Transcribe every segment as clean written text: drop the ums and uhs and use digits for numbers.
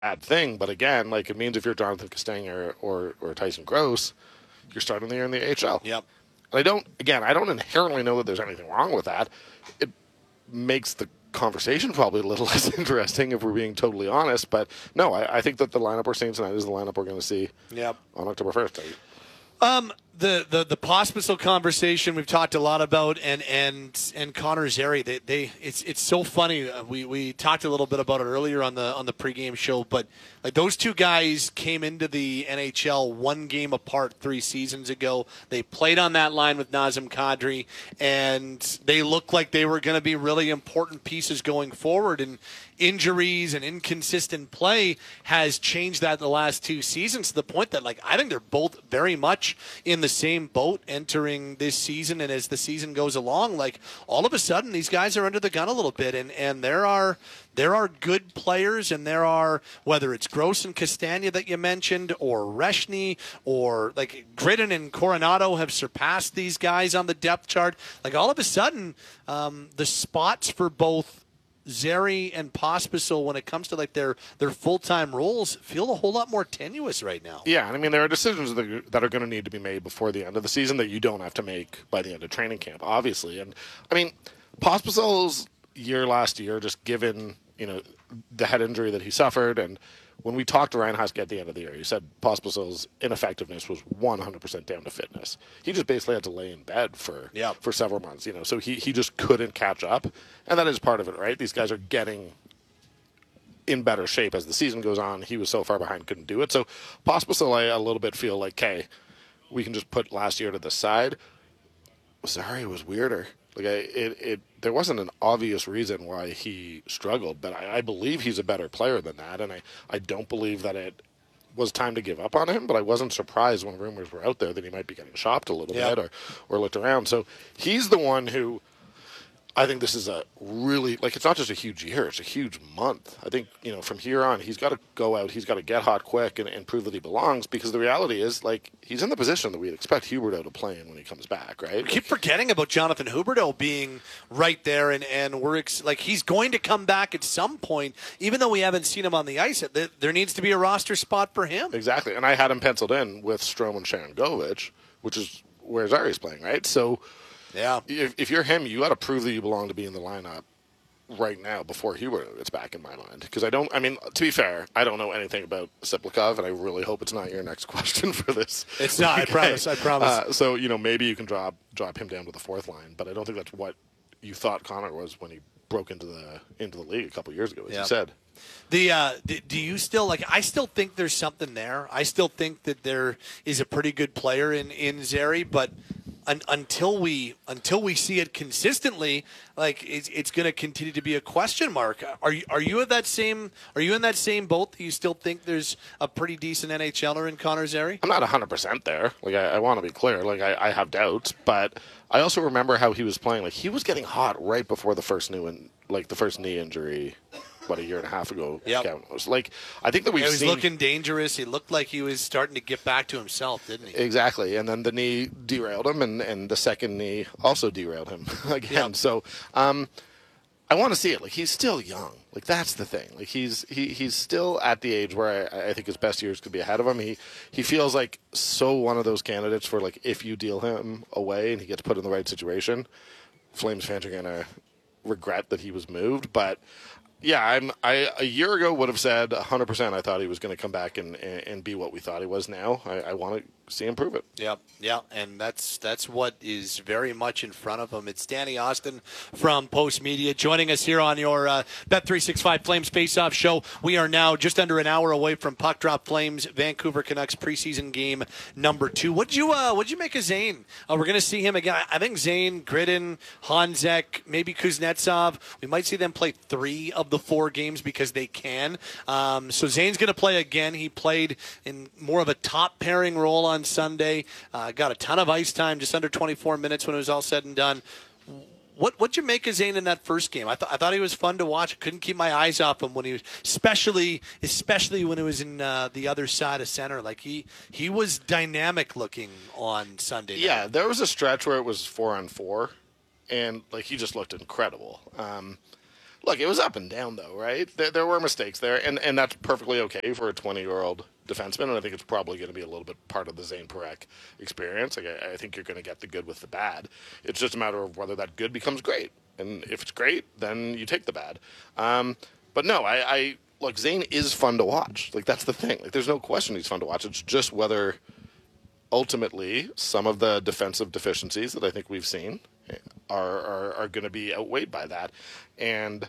bad thing. But again, like it means if you're Jonathan Castagne or Tyson Gross, you're starting the year in the AHL. Yep. And I don't inherently know that there's anything wrong with that. It makes the conversation probably a little less interesting if we're being totally honest. But no, I think that the lineup we're seeing tonight is the lineup we're going to see on October 1st. The Pospisil conversation we've talked a lot about, and Connor Zary. It's so funny. We talked a little bit about it earlier on the pregame show, but like those two guys came into the NHL one game apart 3 seasons ago. They played on that line with Nazem Kadri, and they looked like they were going to be really important pieces going forward. And injuries and inconsistent play has changed that the last 2 seasons to the point that like I think they're both very much in the same boat entering this season. And as the season goes along, like all of a sudden these guys are under the gun a little bit, and there are good players, and there are, whether it's Gross and Castagna that you mentioned, or Reshny, or like Gridden and Coronado have surpassed these guys on the depth chart. Like all of a sudden, the spots for both Zary and Pospisil when it comes to like their full-time roles feel a whole lot more tenuous right now. Yeah, and I mean there are decisions that are going to need to be made before the end of the season that you don't have to make by the end of training camp, obviously. And I mean, Pospisil's year last year, just given the head injury that he suffered, and when we talked to Ryan Husk at the end of the year, he said Pospisil's ineffectiveness was 100% down to fitness. He just basically had to lay in bed for several months, so he just couldn't catch up, and that is part of it, right? These guys are getting in better shape as the season goes on. He was so far behind, couldn't do it. So Pospisil, I a little bit feel like, okay, we can just put last year to the side. Zary was weirder. Like there wasn't an obvious reason why he struggled, but I believe he's a better player than that, and I don't believe that it was time to give up on him, but I wasn't surprised when rumors were out there that he might be getting shopped a little bit or looked around. So he's the one who I think this is a really, like, it's not just a huge year, it's a huge month. I think, from here on, he's got to go out, he's got to get hot quick and prove that he belongs, because the reality is, like, he's in the position that we'd expect Huberdeau to play in when he comes back, right? We keep forgetting about Jonathan Huberdeau being right there, and we're he's going to come back at some point, even though we haven't seen him on the ice. There needs to be a roster spot for him. Exactly, and I had him penciled in with Strome and Sharangovich, which is where Zary's playing, right? So yeah, if you're him, you got to prove that you belong to be in the lineup right now before Huberdeau gets back, in my mind. Because to be fair, I don't know anything about Siplikov, and I really hope it's not your next question for this. It's not, okay. I promise. So, maybe you can drop him down to the fourth line, but I don't think that's what you thought Connor was when he broke into the league a couple years ago, as you said. Do you still I still think there's something there. I still think that there is a pretty good player in Zary, but until we see it consistently, like it's going to continue to be a question mark. Are you in that same boat that you still think there's a pretty decent NHLer in Connor Zary? I'm not 100% there. Like I want to be clear. Like I have doubts, but I also remember how he was playing. Like he was getting hot right before the first knee injury. About a year and a half ago. Yep. It was like, I think that he was looking dangerous. He looked like he was starting to get back to himself, didn't he? Exactly. And then the knee derailed him, and the second knee also derailed him again. Yep. So I want to see it. Like he's still young. Like that's the thing. Like he's still at the age where I think his best years could be ahead of him. He feels like so one of those candidates for, like, if you deal him away and he gets put in the right situation, Flames fans are gonna regret that he was moved. But yeah, a year ago would have said 100% I thought he was going to come back and be what we thought he was now. I want to see him prove it. Yeah, and that's what is very much in front of him. It's Danny Austin from Post Media joining us here on your Bet365 Flames Face-Off show. We are now just under an hour away from Puck Drop Flames Vancouver Canucks preseason game number 2. What'd you make of Zane? We're going to see him again. I think Zane, Gridden, Hanzek, maybe Kuznetsov. We might see them play 3 of the 4 games because they can. So Zane's going to play again. He played in more of a top pairing role on Sunday. Got a ton of ice time, just under 24 minutes when it was all said and done. What'd you make of Zane in that first game? I thought he was fun to watch. I couldn't keep my eyes off him when he was, especially when it was in the other side of center. Like he was dynamic looking on Sunday night. Yeah, there was a stretch where it was 4-on-4, and like he just looked incredible. Look, it was up and down, though, right? There were mistakes there, and that's perfectly okay for a 20-year-old defenseman, and I think it's probably going to be a little bit part of the Zane Parekh experience. Like, I think you're going to get the good with the bad. It's just a matter of whether that good becomes great, and if it's great, then you take the bad. But no, I look, Zane is fun to watch. Like, that's the thing. Like, there's no question he's fun to watch. It's just whether ultimately some of the defensive deficiencies that I think we've seen are going to be outweighed by that. And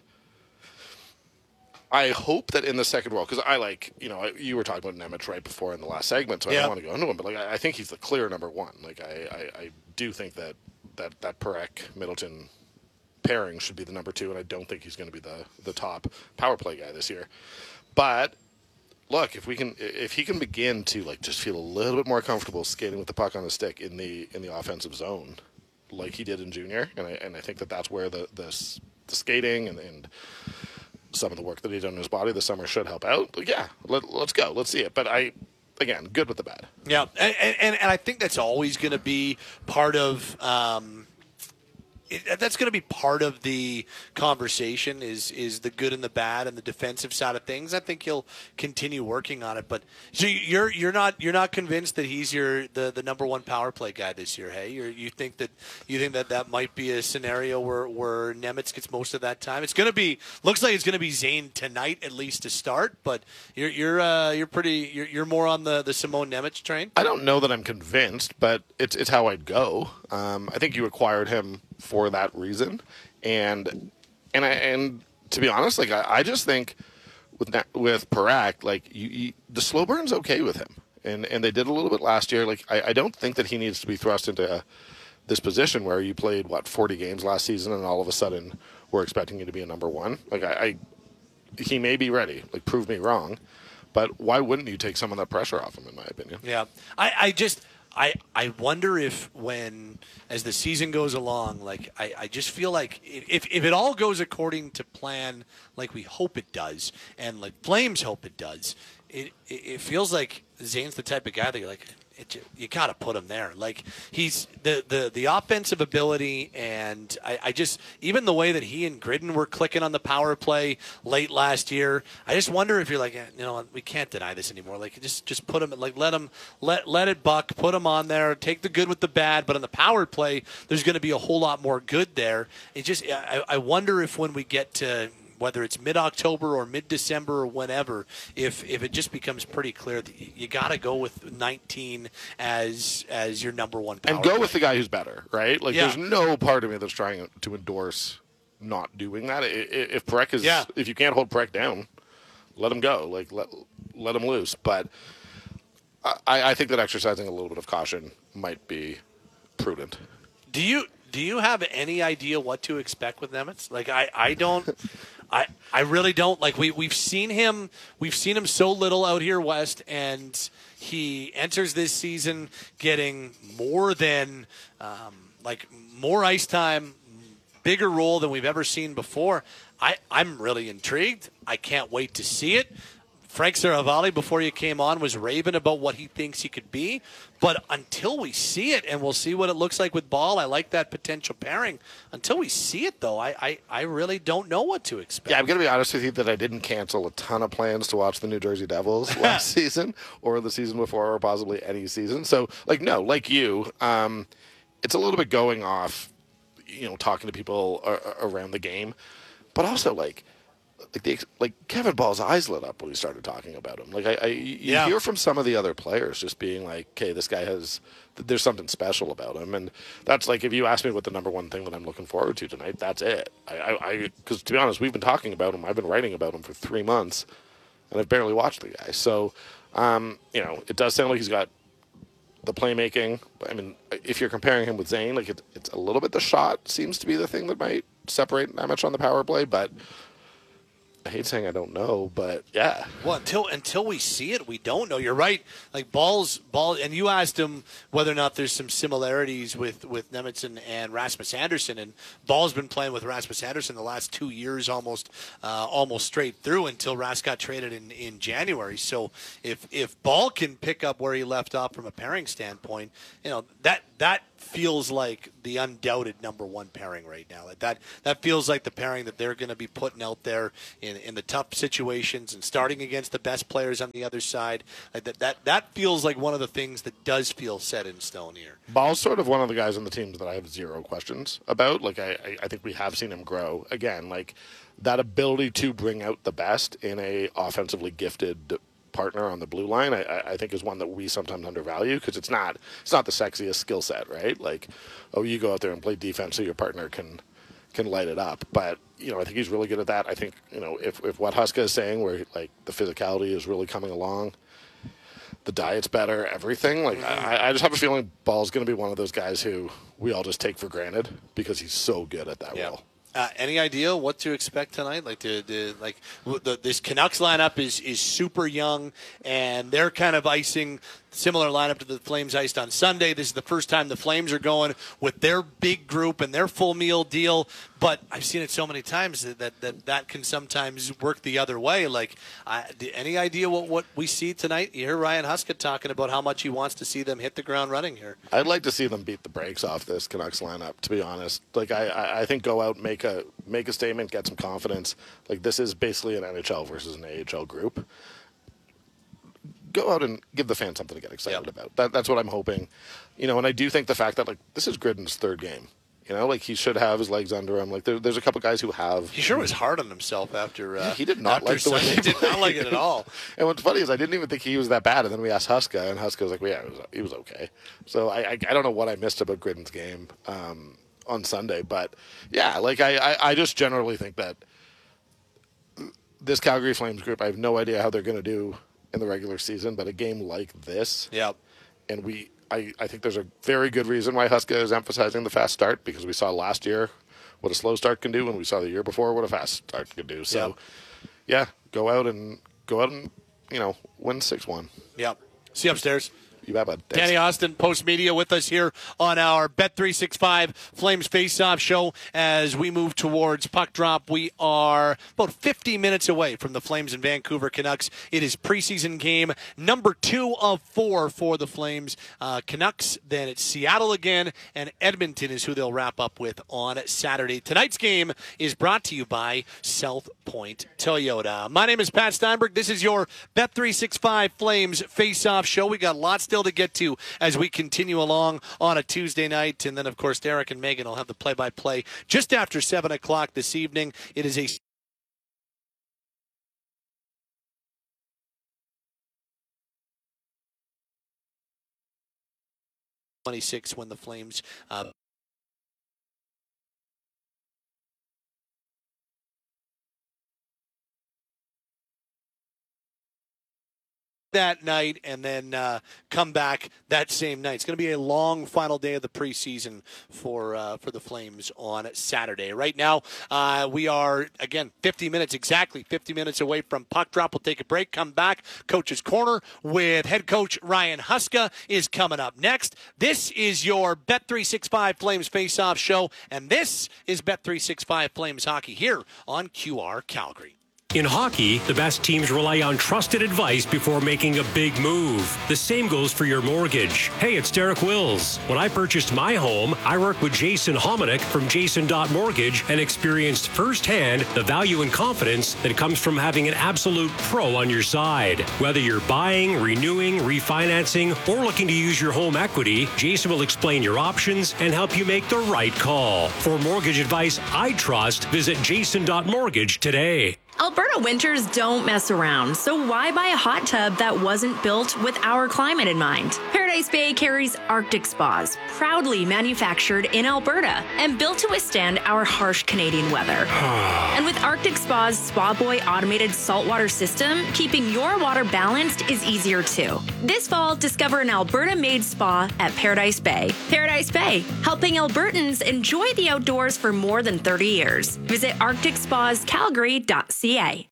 I hope that in the second role, because you were talking about Nemec right before in the last segment, so I don't want to go into him, but like I think he's the clear number one. Like I do think that Parekh Middleton pairing should be the number two, and I don't think he's going to be the top power play guy this year. But look, if he can begin to like just feel a little bit more comfortable skating with the puck on the stick in the offensive zone, like he did in junior, and I think that's where the skating and some of the work that he did on his body this summer should help out. Like, yeah, let's go, let's see it. But again, good with the bad. Yeah, and I think that's always going to be part of. That's going to be part of the conversation is the good and the bad and the defensive side of things. I think he'll continue working on it. But so you're not convinced that he's the number one power play guy this year, hey? You think that might be a scenario where Nemec gets most of that time? Looks like it's going to be Zane tonight at least to start. But you're more on the Simon Nemec train. I don't know that I'm convinced, but it's how I'd go. I think you acquired him for that reason, and to be honest, like I just think with Parekh, like the slow burn's okay with him, and they did a little bit last year. Like I don't think that he needs to be thrust into this position where you played 40 games last season, and all of a sudden we're expecting you to be a number one. Like he may be ready. Like prove me wrong, but why wouldn't you take some of that pressure off him? In my opinion, yeah. I wonder if as the season goes along, like I just feel like if it all goes according to plan, like we hope it does, and like Flames hope it does, it feels like Zane's the type of guy that you're like, you got to put him there. Like he's the offensive ability, and I just even the way that he and Gridden were clicking on the power play late last year. I just wonder if you're like, we can't deny this anymore. Like just put him, like let it buck, put him on there, take the good with the bad. But on the power play, there's going to be a whole lot more good there. It just I wonder if when we get to whether it's mid-October or mid-December or whenever, if it just becomes pretty clear that you got to go with 19 as your number one power and go play. with the guy who's better, right? Like, there's no part of me that's trying to endorse not doing that. If Parekh is, if you can't hold Parekh down, let him go. Like, let him loose. But I think that exercising a little bit of caution might be prudent. Do you have any idea what to expect with Nemec? Like, I don't. I really don't. Like we've seen him so little out here west, and he enters this season getting more than more ice time, bigger role than we've ever seen before. I'm really intrigued. I can't wait to see it. Frank Saravalli, before you came on, was raving about what he thinks he could be. But until we see it, and we'll see what it looks like with Ball, I like that potential pairing. Until we see it, though, I really don't know what to expect. Yeah, I'm going to be honest with you that I didn't cancel a ton of plans to watch the New Jersey Devils last season or the season before or possibly any season. So, like you, it's a little bit going off, talking to people around the game. But also, like Kevin Ball's eyes lit up when we started talking about him. Like you hear from some of the other players just being like, "Okay, this guy there's something special about him," and that's like if you ask me what the number one thing that I'm looking forward to tonight, that's it. Because to be honest, we've been talking about him. I've been writing about him for 3 months, and I've barely watched the guy. So, it does sound like he's got the playmaking. I mean, if you're comparing him with Zane, like it's a little bit the shot seems to be the thing that might separate that much on the power play, but. I hate saying I don't know, but yeah. Well, until we see it, we don't know. You're right. Like Ball, and you asked him whether or not there's some similarities with Nemec and Rasmus Andersson, and Ball's been playing with Rasmus Andersson the last 2 years almost straight through until Ras got traded in January. So if Ball can pick up where he left off from a pairing standpoint, that feels like the undoubted number one pairing right now. That feels like the pairing that they're going to be putting out there in the tough situations and starting against the best players on the other side. Like that feels like one of the things that does feel set in stone here. Ball's sort of one of the guys on the teams that I have zero questions about. Like I think we have seen him grow again. Like that ability to bring out the best in a offensively gifted partner on the blue line, I think is one that we sometimes undervalue because it's not the sexiest skill set, right? Like, oh, you go out there and play defense so your partner can light it up. But I think he's really good at that. I think if what Huska is saying, where like the physicality is really coming along, the diet's better, everything. Like I just have a feeling Ball's going to be one of those guys who we all just take for granted because he's so good at that role. Any idea what to expect tonight? Like, this Canucks lineup is super young, and they're kind of icing similar lineup to the Flames iced on Sunday. This is the first time the Flames are going with their big group and their full meal deal. But I've seen it so many times that can sometimes work the other way. Like, any idea what we see tonight? You hear Ryan Huska talking about how much he wants to see them hit the ground running here. I'd like to see them beat the brakes off this Canucks lineup, to be honest. Like, I think go out, make a statement, get some confidence. Like, this is basically an NHL versus an AHL group. Go out and give the fans something to get excited about. That's what I'm hoping. And I do think the fact that, like, this is Gridden's third game. Like, he should have his legs under him. Like, there's a couple guys who have. He sure was hard on himself after. He did not like the way he did not like it at all. And what's funny is I didn't even think he was that bad. And then we asked Huska, and Huska was like, well, yeah, he was okay. So I don't know what I missed about Gridden's game on Sunday. But, yeah, like, I just generally think that this Calgary Flames group, I have no idea how they're going to do in the regular season, but a game like this, and I think there's a very good reason why Huska is emphasizing the fast start, because we saw last year what a slow start can do, and we saw the year before what a fast start can do. So, go out and win 6-1. Yep. See you upstairs. You bet, bud. Thanks. Danny Austin, Post Media, with us here on our Bet365 Flames Face-Off show. As we move towards puck drop, we are about 50 minutes away from the Flames and Vancouver Canucks. It is preseason game number 2 of 4 for the Flames. Canucks, then it's Seattle again, and Edmonton is who they'll wrap up with on Saturday. Tonight's game is brought to you by South Point Toyota. My name is Pat Steinberg. This is your Bet365 Flames Face-Off show. We got lots still to get to as we continue along on a Tuesday night. And then, of course, Derek and Megan will have the play-by-play just after 7 o'clock this evening. It is a '26 when the Flames that night, and then come back that same night. It's going to be a long final day of the preseason for the Flames on Saturday. Right now, we are, again, 50 minutes away from puck drop. We'll take a break, come back. Coach's Corner with head coach Ryan Huska is coming up next. This is your Bet365 Flames Face-Off show, and this is Bet365 Flames Hockey here on QR Calgary. In hockey, the best teams rely on trusted advice before making a big move. The same goes for your mortgage. Hey, it's Derek Wills. When I purchased my home, I worked with Jason Hominick from Jason.Mortgage and experienced firsthand the value and confidence that comes from having an absolute pro on your side. Whether you're buying, renewing, refinancing, or looking to use your home equity, Jason will explain your options and help you make the right call. For mortgage advice I trust, visit Jason.Mortgage today. Alberta winters don't mess around, so why buy a hot tub that wasn't built with our climate in mind? Paradise Bay carries Arctic Spas, proudly manufactured in Alberta and built to withstand our harsh Canadian weather. And with Arctic Spa's Spa Boy automated saltwater system, keeping your water balanced is easier too. This fall, discover an Alberta-made spa at Paradise Bay. Paradise Bay, helping Albertans enjoy the outdoors for more than 30 years. Visit arcticspascalgary.ca.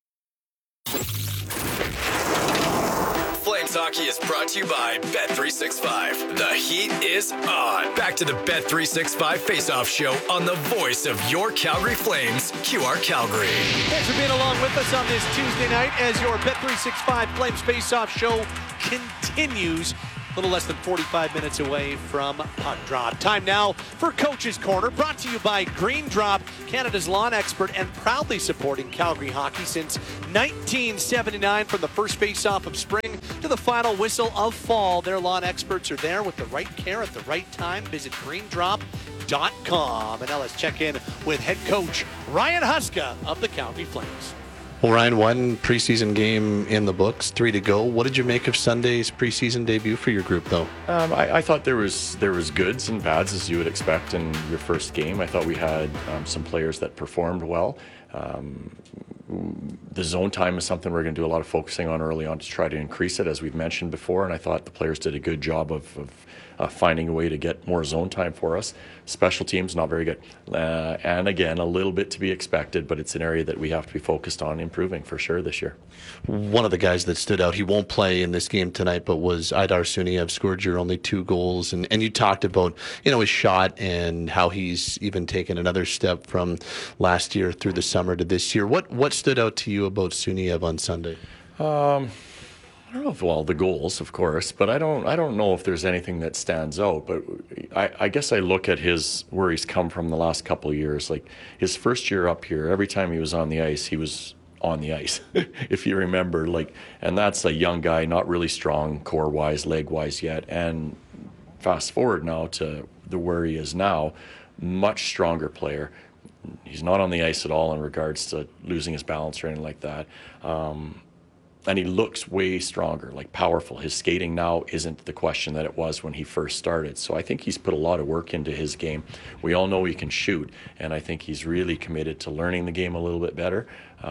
Flames Hockey is brought to you by Bet365. The heat is on. Back to the Bet365 Face-Off Show on the voice of your Calgary Flames, QR Calgary. Thanks for being along with us on this Tuesday night as your Bet365 Flames Face-Off show continues. a little less than 45 minutes away from puck drop. Time now for Coach's Corner, brought to you by Green Drop, Canada's lawn expert and proudly supporting Calgary hockey since 1979. From the first face-off of spring to the final whistle of fall, their lawn experts are there with the right care at the right time. Visit greendrop.com. And now let's check in with head coach Ryan Huska of the Calgary Flames. Well, Ryan, one preseason game in the books, 3 to go. What did you make of Sunday's preseason debut for your group, though? I thought there was goods and bads, as you would expect in your first game. I thought we had some players that performed well. The zone time is something we're going to do a lot of focusing on early on to try to increase it, as we've mentioned before, and I thought the players did a good job of finding a way to get more zone time for us. Special teams, not very good. And again, a little bit to be expected, but it's an area that we have to be focused on improving for sure this year. One of the guys that stood out, he won't play in this game tonight, but was Aidar Suniev, scored your only 2 goals. And you talked about, his shot and how he's even taken another step from last year through the summer to this year. What stood out to you about Suniev on Sunday? I don't know if, well, the goals, of course, but I don't know if there's anything that stands out. But I guess I look at where he's come from the last couple of years. Like his first year up here, every time he was on the ice, he was on the ice, if you remember. And that's a young guy, not really strong core-wise, leg-wise yet. And fast forward now to where he is now, much stronger player. He's not on the ice at all in regards to losing his balance or anything like that. And he looks way stronger, powerful. His skating now isn't the question that it was when he first started. So I think he's put a lot of work into his game. We all know he can shoot, and I think he's really committed to learning the game a little bit better,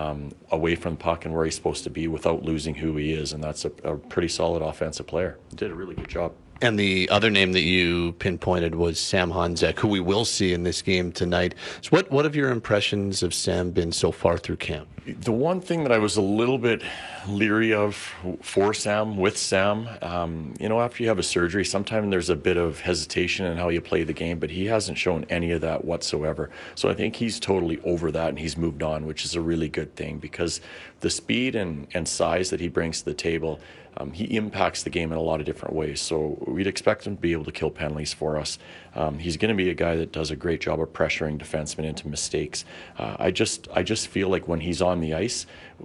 away from the puck and where he's supposed to be without losing who he is. And that's a pretty solid offensive player. He did a really good job. And the other name that you pinpointed was Sam Honzek, who we will see in this game tonight. So what have your impressions of Sam been so far through camp? The one thing that I was a little bit leery of for Sam, with Sam, after you have a surgery, sometimes there's a bit of hesitation in how you play the game, but he hasn't shown any of that whatsoever. So I think he's totally over that and he's moved on, which is a really good thing, because the speed and size that he brings to the table, he impacts the game in a lot of different ways. So we'd expect him to be able to kill penalties for us. He's going to be a guy that does a great job of pressuring defensemen into mistakes. I just feel like when he's on the ice,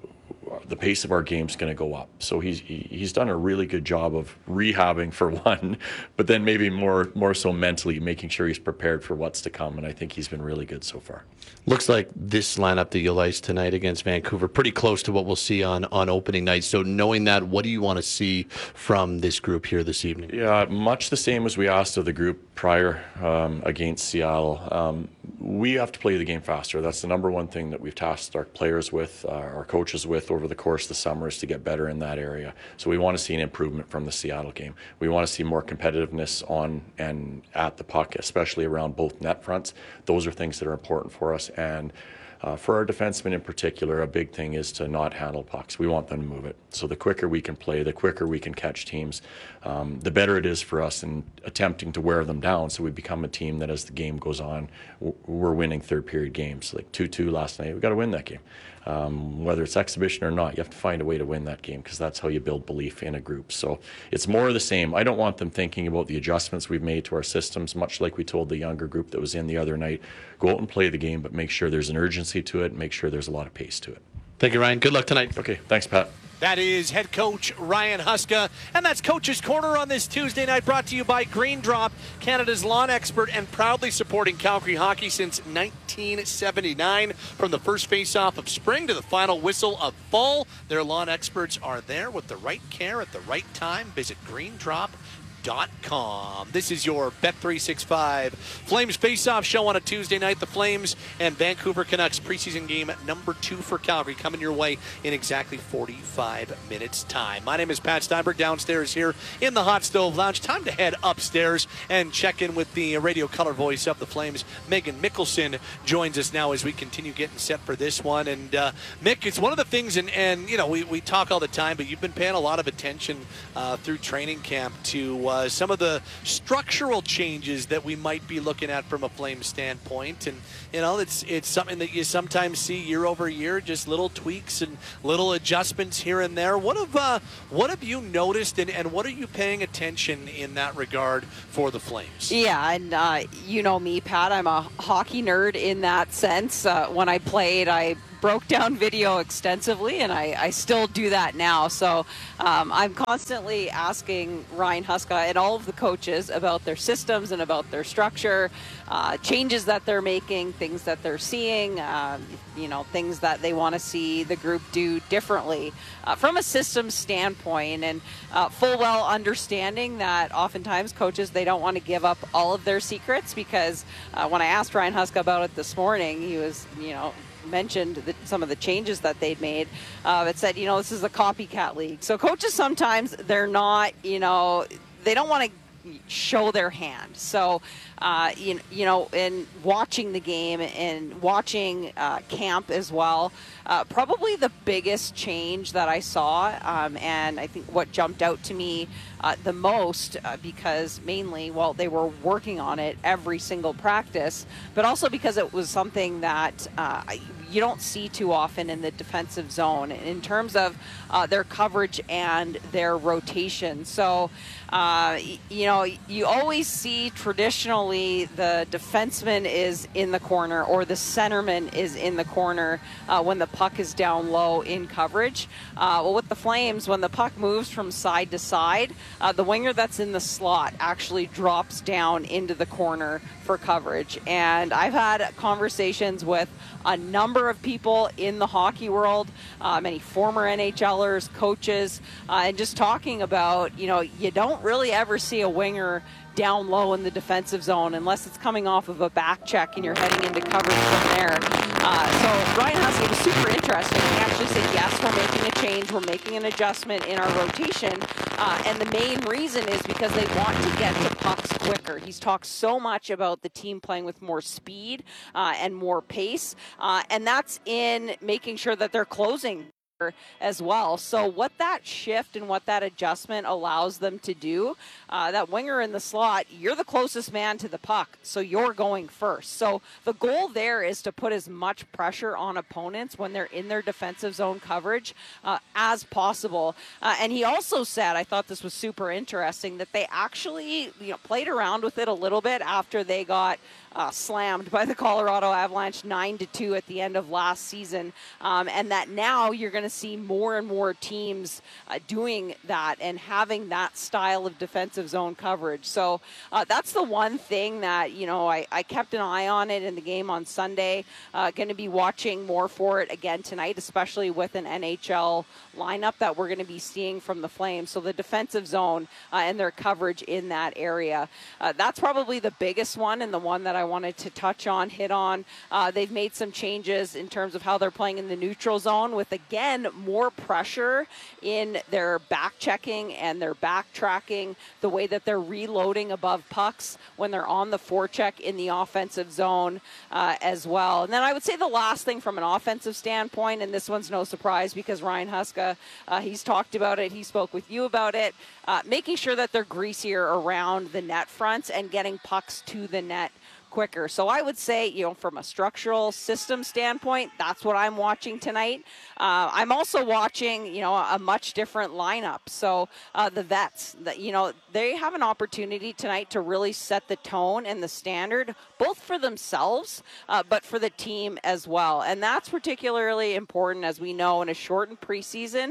the pace of our game is going to go up. So he's done a really good job of rehabbing, for one, but then maybe more so mentally making sure he's prepared for what's to come. And I think he's been really good so far. Looks like this lineup that you'll ice tonight against Vancouver, pretty close to what we'll see on opening night. So knowing that, what do you want to see from this group here this evening? Yeah, much the same as we asked of the group prior against Seattle. We have to play the game faster. That's the number one thing that we've tasked our players with, our coaches with over the course of the summer, is to get better in that area. So we want to see an improvement from the Seattle game. We want to see more competitiveness on and at the puck, especially around both net fronts. Those are things that are important for us. And for our defensemen in particular, a big thing is to not handle pucks. We want them to move it. So the quicker we can play, the quicker we can catch teams, the better it is for us in attempting to wear them down. So we become a team that, as the game goes on, we're winning third period games. Like 2-2 last night, we've got to win that game. Whether it's exhibition or not, you have to find a way to win that game, because that's how you build belief in a group. So it's more of the same. I don't want them thinking about the adjustments we've made to our systems, much like we told the younger group that was in the other night. Go out and play the game, but make sure there's an urgency to it, and make sure there's a lot of pace to it. Thank you, Ryan. Good luck tonight. Okay, thanks, Pat. That is head coach Ryan Huska, and that's Coach's Corner on this Tuesday night, brought to you by Green Drop, Canada's lawn expert and proudly supporting Calgary hockey since 1979. From the first face-off of spring to the final whistle of fall, their lawn experts are there with the right care at the right time. Visit greendrop.com. This is your Bet365 Flames Face-Off show on a Tuesday night. The Flames and Vancouver Canucks preseason game number 2 for Calgary coming your way in exactly 45 minutes time. My name is Pat Steinberg, downstairs here in the Hot Stove Lounge. Time to head upstairs and check in with the radio color voice of the Flames. Megan Mickelson joins us now as we continue getting set for this one. And Mick, it's one of the things, and we talk all the time, but you've been paying a lot of attention through training camp to some of the structural changes that we might be looking at from a Flames standpoint. And, it's something that you sometimes see year over year, just little tweaks and little adjustments here and there. What have you noticed, and what are you paying attention in that regard for the Flames? Yeah, and you know me, Pat, I'm a hockey nerd in that sense. When I played, I broke down video extensively, and I still do that now. So I'm constantly asking Ryan Huska and all of the coaches about their systems and about their structure, changes that they're making, things that they're seeing, things that they want to see the group do differently from a systems standpoint, and full well understanding that oftentimes coaches, they don't want to give up all of their secrets, because when I asked Ryan Huska about it this morning, he was, mentioned some of the changes that they'd made. It said, this is a copycat league. So coaches sometimes, they're not, they don't want to show their hand. So, in watching the game and watching camp as well, probably the biggest change that I saw, and I think what jumped out to me the most, because mainly, they were working on it every single practice, but also because it was something that you don't see too often in the defensive zone in terms of their coverage and their rotation. So, you always see traditionally the defenseman is in the corner or the centerman is in the corner when the puck is down low in coverage. With the Flames, when the puck moves from side to side, the winger that's in the slot actually drops down into the corner for coverage. And I've had conversations with a number of people in the hockey world, many former NHLers, coaches, and just talking about, you don't really ever see a winger down low in the defensive zone unless it's coming off of a back check and you're heading into coverage from there. So Ryan Huska was super interesting. He actually said, yes, we're making a change. We're making an adjustment in our rotation. And the main reason is because they want to get to pucks quicker. He's talked so much about the team playing with more speed and more pace. And that's in making sure that they're closing as well. So what that shift and what that adjustment allows them to do, that winger in the slot, you're the closest man to the puck, so you're going first. So the goal there is to put as much pressure on opponents when they're in their defensive zone coverage as possible. And he also said, I thought this was super interesting, that they actually played around with it a little bit after they got slammed by the Colorado Avalanche 9-2 at the end of last season, and that now you're going to see more and more teams doing that and having that style of defensive zone coverage. So that's the one thing that I kept an eye on it in the game on Sunday. Going to be watching more for it again tonight, especially with an NHL lineup that we're going to be seeing from the Flames. So the defensive zone and their coverage in that area, that's probably the biggest one, and the one that I wanted to touch on, hit on. They've made some changes in terms of how they're playing in the neutral zone, with again more pressure in their back checking and their back tracking, the way that they're reloading above pucks when they're on the forecheck in the offensive zone as well. And then I would say the last thing from an offensive standpoint, and this one's no surprise because Ryan Huska, he's talked about it, he spoke with you about it, making sure that they're greasier around the net fronts and getting pucks to the net quicker. So I would say, from a structural system standpoint, that's what I'm watching tonight. I'm also watching, a much different lineup. So the vets, they have an opportunity tonight to really set the tone and the standard, both for themselves, but for the team as well. And that's particularly important, as we know, in a shortened preseason.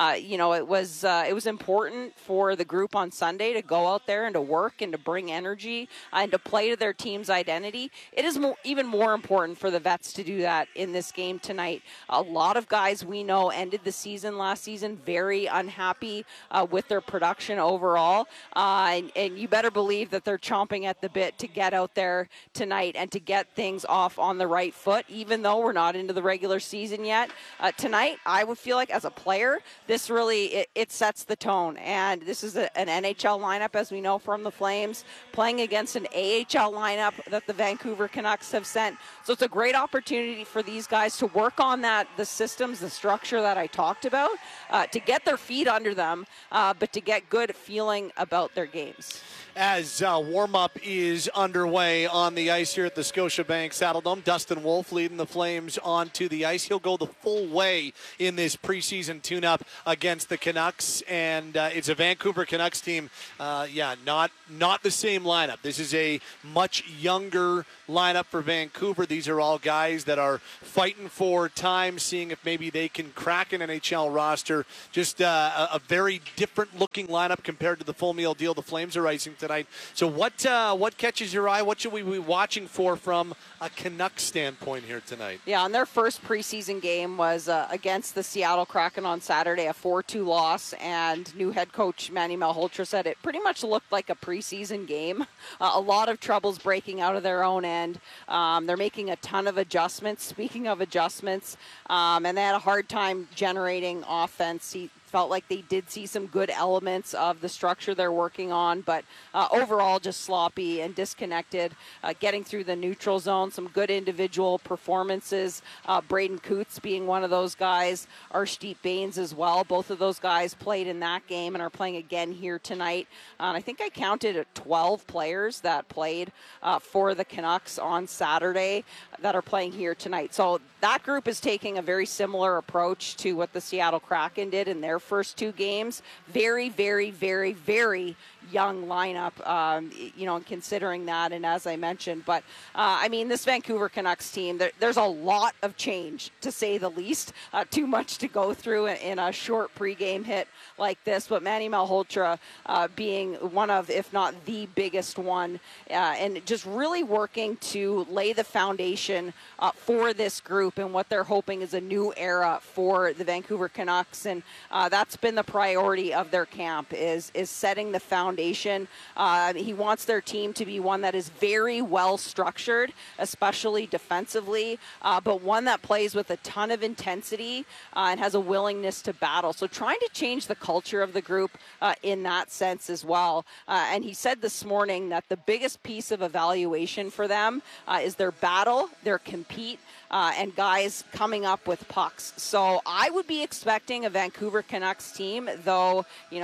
It was important for the group on Sunday to go out there and to work and to bring energy and to play to their team's identity. It is even more important for the vets to do that in this game tonight. A lot of guys we know ended the season last season very unhappy with their production overall, and you better believe that they're chomping at the bit to get out there tonight and to get things off on the right foot, even though we're not into the regular season yet. Tonight, I would feel like as a player, this really, it sets the tone, and this is an NHL lineup, as we know from the Flames, playing against an AHL lineup that the Vancouver Canucks have sent. So it's a great opportunity for these guys to work on the systems, the structure that I talked about, to get their feet under them, but to get good feeling about their games. As warm-up is underway on the ice here at the Scotiabank Saddledome, Dustin Wolf leading the Flames onto the ice. He'll go the full way in this preseason tune-up against the Canucks, and it's a Vancouver Canucks team. Not the same lineup. This is a much younger lineup for Vancouver. These are all guys that are fighting for time, seeing if maybe they can crack an NHL roster. Just a very different-looking lineup compared to the full meal deal the Flames are icing tonight. So what catches your eye? What should we be watching for from a Canucks standpoint here tonight? Yeah, and their first preseason game was against the Seattle Kraken on Saturday, a 4-2 loss, and new head coach Manny Malhotra said it pretty much looked like a preseason game. A lot of troubles breaking out of their own end. They're making a ton of adjustments. Speaking of adjustments, and they had a hard time generating offense. He felt like they did see some good elements of the structure they're working on, but overall just sloppy and disconnected, getting through the neutral zone. Some good individual performances, Braden Coots being one of those guys, Arshdeep Bains as well. Both of those guys played in that game and are playing again here tonight. And I think I counted 12 players that played for the Canucks on Saturday that are playing here tonight. So that group is taking a very similar approach to what the Seattle Kraken did in their first two games. Very, very, very, very young lineup, and considering that, and as I mentioned. But, this Vancouver Canucks team, there's a lot of change, to say the least. Too much to go through in a short pregame hit like this. But Manny Malhotra being one of, if not the biggest one, and just really working to lay the foundation for this group and what they're hoping is a new era for the Vancouver Canucks. And that's been the priority of their camp, is setting the foundation. He wants their team to be one that is very well structured, especially defensively, but one that plays with a ton of intensity and has a willingness to battle. So trying to change the culture of the group in that sense as well. And he said this morning that the biggest piece of evaluation for them is their battle, their compete, and guys coming up with pucks. So I would be expecting a Vancouver Canucks team, though,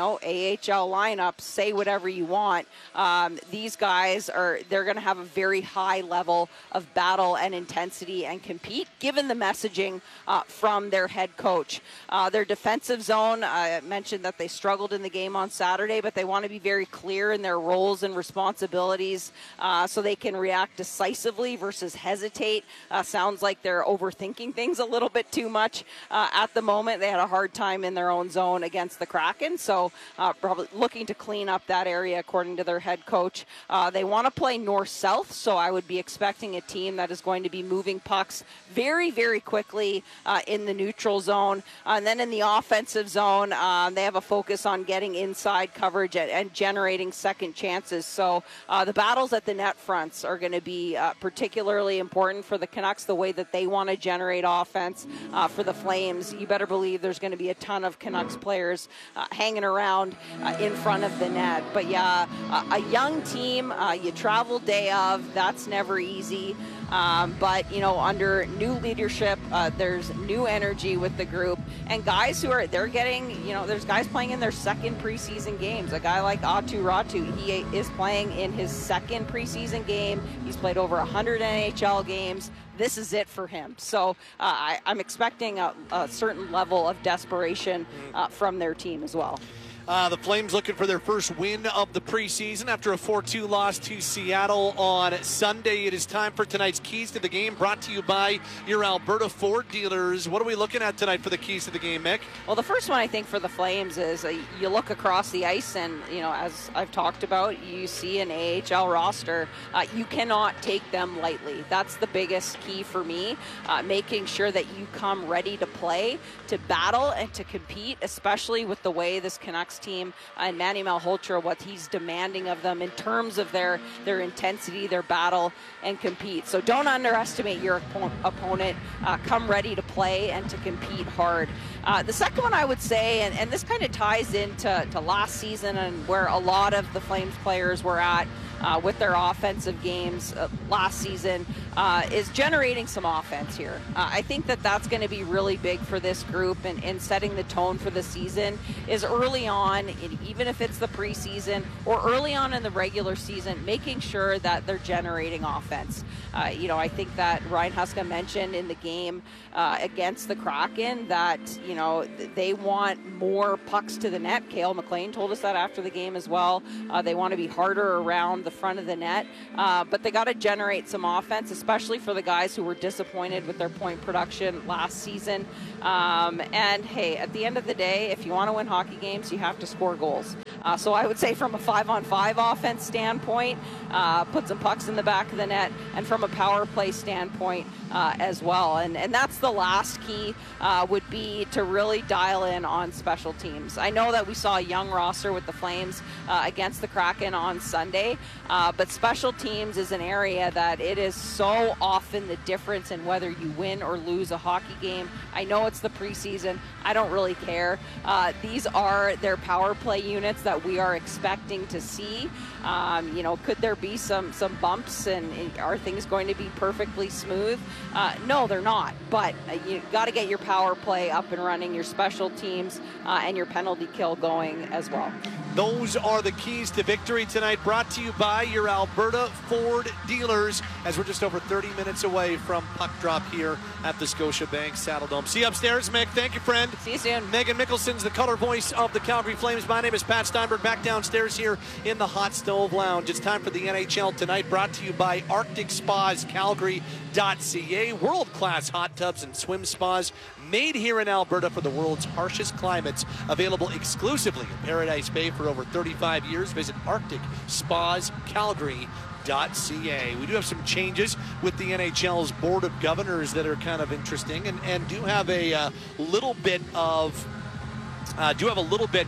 AHL lineup, say whatever you want. These guys they're going to have a very high level of battle and intensity and compete, given the messaging from their head coach. Their defensive zone, I mentioned that they struggled in the game on Saturday, but they want to be very clear in their roles and responsibilities so they can react decisively versus hesitate. Sounds like they're overthinking things a little bit too much at the moment. They had a hard time in their own zone against the Kraken, so probably looking to clean up that area, according to their head coach. They want to play north-south, so I would be expecting a team that is going to be moving pucks very, very quickly in the neutral zone. And then in the offensive zone, they have a focus on getting inside coverage and generating second chances. So the battles at the net fronts are going to be particularly important for the Canucks, the way that they want to generate offense. For the Flames, you better believe there's going to be a ton of Canucks players hanging around in front of the net. But yeah, a young team, you travel day of, that's never easy. But, under new leadership, there's new energy with the group. And guys they're getting, there's guys playing in their second preseason games. A guy like Aatu Räty, he is playing in his second preseason game. He's played over 100 NHL games. This is it for him. So I'm expecting a certain level of desperation from their team as well. The Flames looking for their first win of the preseason after a 4-2 loss to Seattle on Sunday. It is time for tonight's Keys to the Game, brought to you by your Alberta Ford dealers. What are we looking at tonight for the Keys to the Game, Mick? Well, the first one I think for the Flames is you look across the ice and, as I've talked about, you see an AHL roster. You cannot take them lightly. That's the biggest key for me, making sure that you come ready to play, to battle, and to compete, especially with the way this Canucks team and Manny Malhotra, what he's demanding of them in terms of their intensity, their battle, and compete. So don't underestimate your opponent. Come ready to play and to compete hard. The second one I would say, and this kind of ties into last season and where a lot of the Flames players were at, with their offensive games last season is generating some offense here. I think that that's going to be really big for this group and setting the tone for the season is early on, even if it's the preseason or early on in the regular season, making sure that they're generating offense. I think that Ryan Huska mentioned in the game against the Kraken that, they want more pucks to the net. Cale McLean told us that after the game as well. They want to be harder around the front of the net, but they got to generate some offense, especially for the guys who were disappointed with their point production last season. And hey, at the end of the day, if you want to win hockey games, you have to score goals. So I would say from a 5-on-5 offense standpoint, put some pucks in the back of the net, and from a power play standpoint as well. And that's the last key would be to really dial in on special teams. I know that we saw a young roster with the Flames against the Kraken on Sunday, but special teams is an area that it is so often the difference in whether you win or lose a hockey game. I know it's the preseason. I don't really care. These are their power play units that we are expecting to see. Could there be some bumps and are things going to be perfectly smooth? No, they're not. But you got to get your power play up and running, your special teams, and your penalty kill going as well. Those are the keys to victory tonight, brought to you by your Alberta Ford dealers, as we're just over 30 minutes away from puck drop here at the Scotiabank Saddledome. See you upstairs, Mick. Thank you, friend. See you soon. Megan Mickelson's the color voice of the Calgary Flames. My name is Pat Steinberg, back downstairs here in the Hot Stove Lounge. It's time for the NHL Tonight, brought to you by Arctic Spas Calgary.ca. World-class hot tubs and swim spas made here in Alberta for the world's harshest climates. Available exclusively in Paradise Bay for over 35 years. Visit Arctic Spas Calgary.ca. We do have some changes with the NHL's Board of Governors that are kind of interesting, and do have a little bit of not a little bit,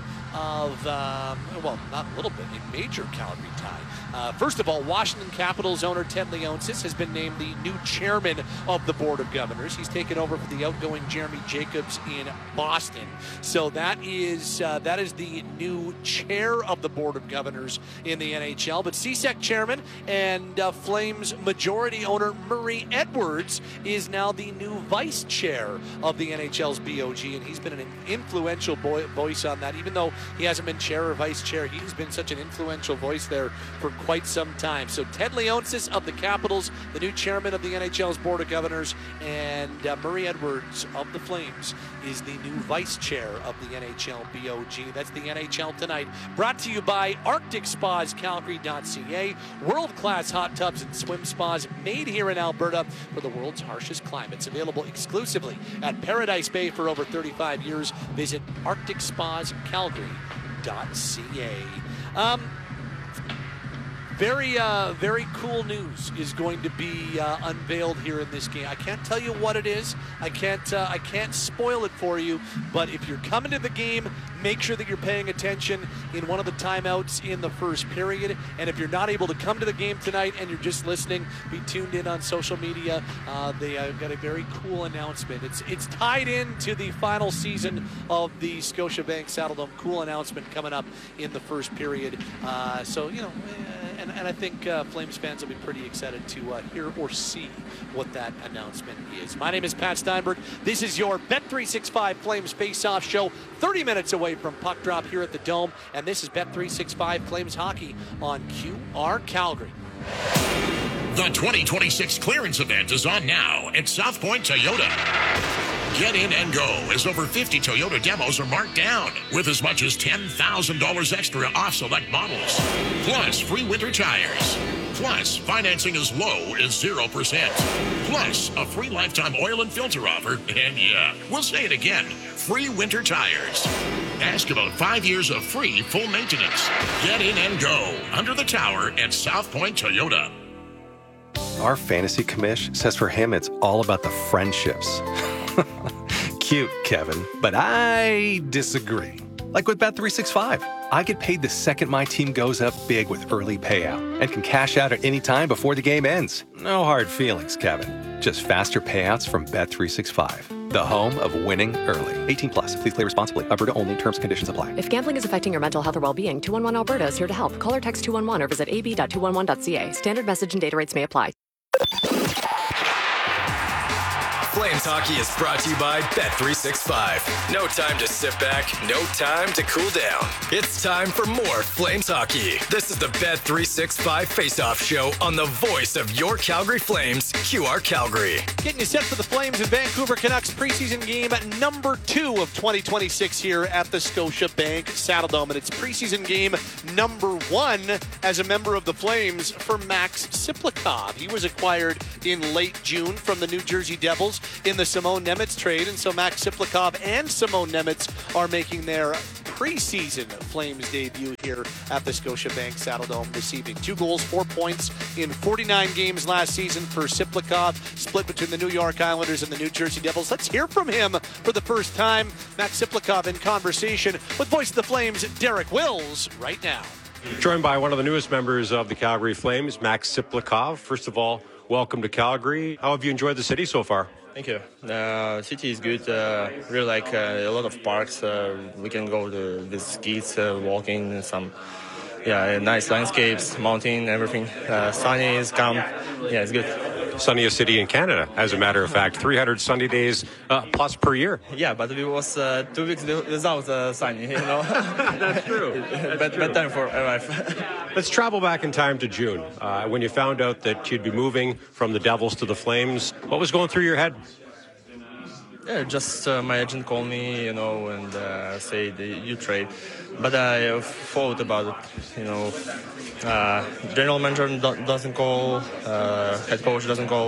a major Calgary tie. First of all, Washington Capitals owner Ted Leonsis has been named the new chairman of the Board of Governors. He's taken over for the outgoing Jeremy Jacobs in Boston. So that is the new chair of the Board of Governors in the NHL. But CSEC chairman and Flames majority owner Murray Edwards is now the new vice chair of the NHL's BOG, and he's been an influential voice on that. Even though he hasn't been chair or vice chair, he's been such an influential voice there for quite some time. So Ted Leonsis of the Capitals, the new chairman of the NHL's Board of Governors, and Murray Edwards of the Flames is the new vice chair of the NHL BOG. That's the NHL Tonight, brought to you by Arctic Spas Calgary.ca. World-class hot tubs and swim spas made here in Alberta for the world's harshest climates. Available exclusively at Paradise Bay for over 35 years. Visit Arctic Spas Calgary.ca. Very cool news is going to be unveiled here in this game. I can't tell you what it is. I can't spoil it for you. But if you're coming to the game, make sure that you're paying attention in one of the timeouts in the first period. And if you're not able to come to the game tonight and you're just listening, be tuned in on social media. They got a very cool announcement. It's tied into the final season of the Scotiabank Saddledome. Cool announcement coming up in the first period. And I think Flames fans will be pretty excited to hear or see what that announcement is. My name is Pat Steinberg. This is your Bet365 Flames Face-Off Show, 30 minutes away from puck drop here at the Dome. And this is Bet365 Flames Hockey on QR Calgary. The 2026 clearance event is on now at South Point Toyota. Get in and go as over 50 Toyota demos are marked down with as much as $10,000 extra off select models. Plus free winter tires. Plus financing as low as 0%. Plus a free lifetime oil and filter offer. And yeah, we'll say it again, free winter tires. Ask about 5 years of free full maintenance. Get in and go under the tower at South Point Toyota. Our fantasy commish says for him it's all about the friendships. Cute, Kevin, but I disagree. Like with Bet365, I get paid the second my team goes up big with early payout and can cash out at any time before the game ends. No hard feelings, Kevin. Just faster payouts from Bet365. the home of winning early. 18 plus. Please play responsibly. Alberta only. Terms and conditions apply. If gambling is affecting your mental health or well-being, 211 Alberta is here to help. Call or text 211 or visit ab.211.ca. Standard message and data rates may apply. Flames Hockey is brought to you by Bet365. No time to sit back, no time to cool down. It's time for more Flames Hockey. This is the Bet365 Face-Off Show on the voice of your Calgary Flames, QR Calgary. Getting you set for the Flames and Vancouver Canucks preseason game number 2 of 2026 here at the Scotiabank Saddledome. And it's preseason game number 1 as a member of the Flames for Max Siplikov. He was acquired in late June from the New Jersey Devils in the Simone Nemec trade, and so Max Siplikov and Simone Nemec are making their preseason Flames debut here at the Scotiabank Saddledome this evening. 2 goals, 4 points in 49 games last season for Siplikov, split between the New York Islanders and the New Jersey Devils. Let's hear from him for the first time. Max Siplikov in conversation with voice of the Flames, Derek Wills, right now. Joined by one of the newest members of the Calgary Flames, Max Siplikov. First of all, welcome to Calgary. How have you enjoyed the city so far? Thank you. City is good. Really like a lot of parks. We can go to the skis, walking, some nice landscapes, mountain, everything. Sunny is calm. Yeah, it's good. Sunniest city in Canada, as a matter of fact. 300 sunny days plus per year. Yeah, but it was 2 weeks without sunny, you know. That's true. Bad time for arrive. Let's travel back in time to June. When you found out that you'd be moving from the Devils to the Flames, what was going through your head? Yeah, just my agent called me, you know, and said you trade. But I thought about it, you know. General manager doesn't call, head coach doesn't call,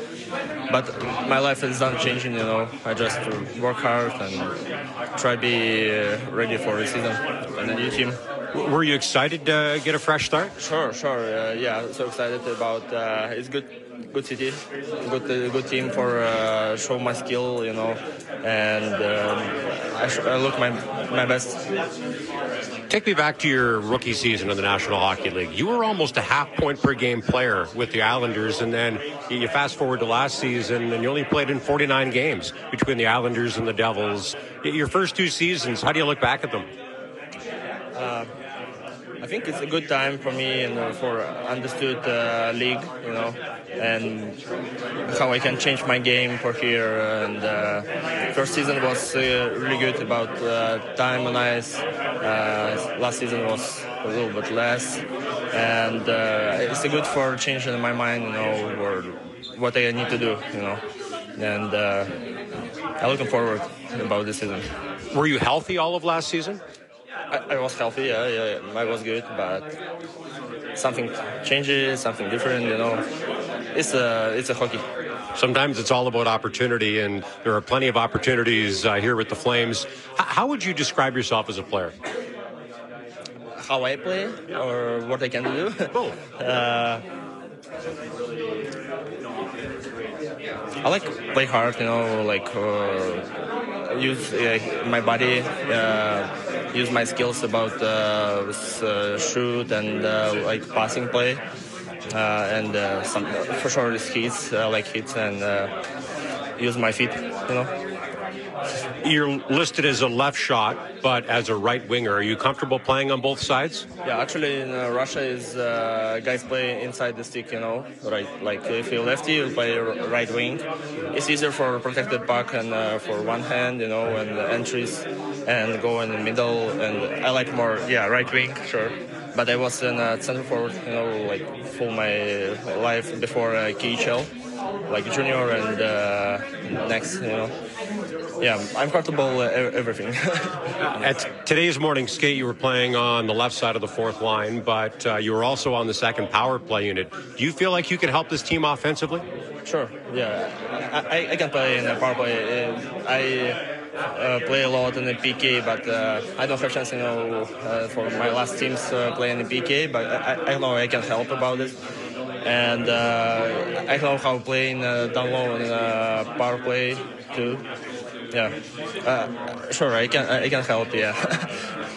but my life is not changing, you know. I just work hard and try to be ready for the season and the new team. Were you excited to get a fresh start? Sure. Yeah, so excited about it's good city, good team for show my skill, you know, and I look my best. Take me back to your rookie season in the National Hockey League. You were almost a half-point per game player with the Islanders, and then you fast forward to last season, and you only played in 49 games between the Islanders and the Devils. Your first 2 seasons, how do you look back at them? I think it's a good time for me and for understood league, you know, and how I can change my game for here. And first season was really good about time on ice. Last season was a little bit less, and it's a good for changing my mind, you know, or what I need to do, you know, and I'm looking forward about this season. Were you healthy all of last season? I was healthy, yeah, I was good, but something changes, something different, you know. It's a hockey. Sometimes it's all about opportunity, and there are plenty of opportunities here with the Flames. How would you describe yourself as a player? How I play or what I can do? Both. I like play hard, you know, like use my body, use my skills about shoot and like passing play, and some for sure hits, like hits, and use my feet, you know. You're listed as a left shot, but as a right winger. Are you comfortable playing on both sides? Yeah, actually in Russia is guys play inside the stick, you know, right? Like if you're lefty, you play right wing. It's easier for protected puck and for one hand, you know, and entries and go in the middle. And I like more, right wing, sure. But I was in center forward, you know, like full my life before KHL, like junior and next, you know. Yeah, I'm comfortable everything. At today's morning skate, you were playing on the left side of the fourth line, but you were also on the second power play unit. Do you feel like you can help this team offensively? Sure, yeah. I can play in the power play. I play a lot in the PK, but I don't have chance, you know, for my last teams playing in the PK, but I know I can help about it. And I know how to play in down low in power play too. Yeah, sure, I can help. Yeah.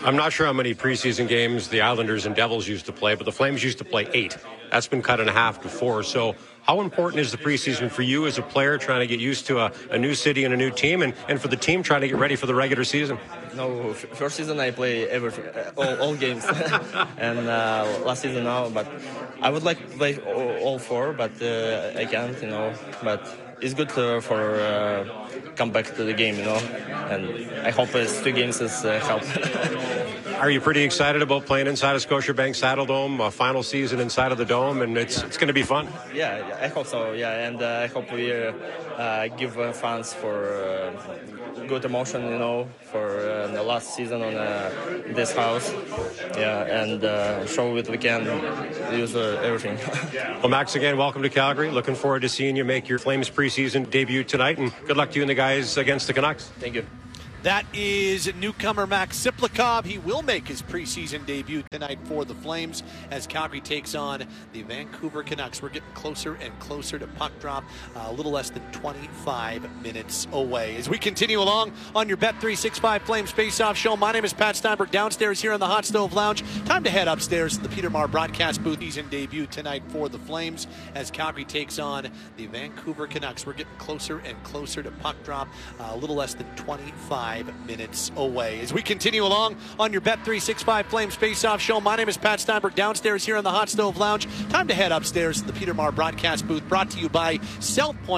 I'm not sure how many preseason games the Islanders and Devils used to play, but the Flames used to play 8. That's been cut in half to 4. So how important is the preseason for you as a player trying to get used to a new city and a new team, and for the team trying to get ready for the regular season? No, first season I play everything, all games, and last season now. But I would like to play all 4, but I can't, But it's good for come back to the game, And I hope 2 games has help. Are you pretty excited about playing inside of Scotiabank Saddledome, a final season inside of the Dome, and it's going to be fun? Yeah, I hope so, and I hope we give fans for good emotion, for the last season on this house, and show it we can use everything. Well, Max, again, welcome to Calgary. Looking forward to seeing you make your Flames preseason debut tonight, and good luck to you and the guys against the Canucks. Thank you. That is newcomer Max Siplikov. He will make his preseason debut tonight for the Flames as Calgary takes on the Vancouver Canucks. We're getting closer and closer to puck drop, a little less than 25 minutes away. As we continue along on your Bet365 Flames Face-Off Show, my name is Pat Steinberg, downstairs here in the Hot Stove Lounge. Time to head upstairs to the Peter Maher broadcast booth. He's in debut tonight for the Flames as Calgary takes on the Vancouver Canucks. We're getting closer and closer to puck drop, a little less than 25 minutes away. As we continue along on your Bet365 Flames Face-Off Show, my name is Pat Steinberg, downstairs here in the Hot Stove Lounge. Time to head upstairs to the Peter Maher broadcast booth, brought to you by South Point.